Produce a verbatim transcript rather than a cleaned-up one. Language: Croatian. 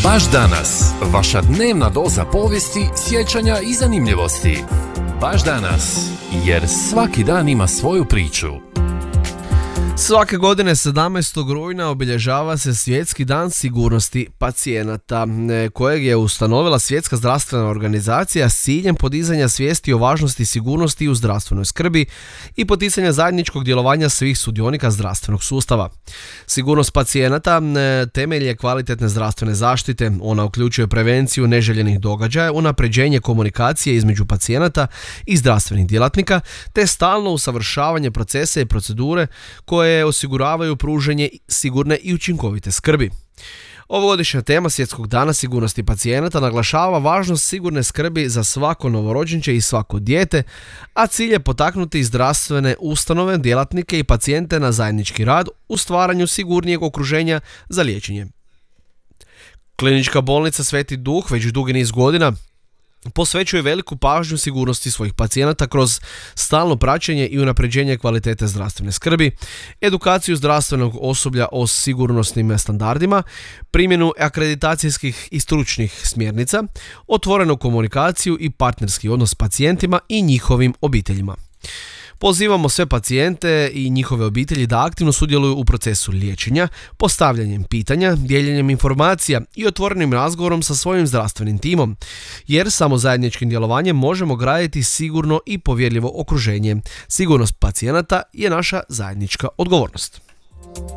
Baš danas, vaša dnevna doza povijesti, sjećanja i zanimljivosti. Baš danas, jer svaki dan ima svoju priču. Svake godine sedamnaestog rujna obilježava se Svjetski dan sigurnosti pacijenata, kojeg je ustanovila Svjetska zdravstvena organizacija s ciljem podizanja svijesti o važnosti sigurnosti u zdravstvenoj skrbi i poticanja zajedničkog djelovanja svih sudionika zdravstvenog sustava. Sigurnost pacijenata temelj je kvalitetne zdravstvene zaštite. Ona uključuje prevenciju neželjenih događaja, unapređenje komunikacije između pacijenata i zdravstvenih djelatnika, te stalno usavršavanje procesa i procedure koje koje osiguravaju pružanje sigurne i učinkovite skrbi. Ovogodišnja tema Svjetskog dana sigurnosti pacijenata naglašava važnost sigurne skrbi za svako novorođenče i svako dijete, a cilj je potaknuti zdravstvene ustanove, djelatnike i pacijente na zajednički rad u stvaranju sigurnijeg okruženja za liječenje. Klinička bolnica Sveti Duh već dugi niz godina posvećuje veliku pažnju sigurnosti svojih pacijenata kroz stalno praćenje i unapređenje kvalitete zdravstvene skrbi, edukaciju zdravstvenog osoblja o sigurnosnim standardima, primjenu akreditacijskih i stručnih smjernica, otvorenu komunikaciju i partnerski odnos s pacijentima i njihovim obiteljima. Pozivamo sve pacijente i njihove obitelji da aktivno sudjeluju u procesu liječenja, postavljanjem pitanja, dijeljenjem informacija i otvorenim razgovorom sa svojim zdravstvenim timom, jer samo zajedničkim djelovanjem možemo graditi sigurno i povjerljivo okruženje. Sigurnost pacijenata je naša zajednička odgovornost.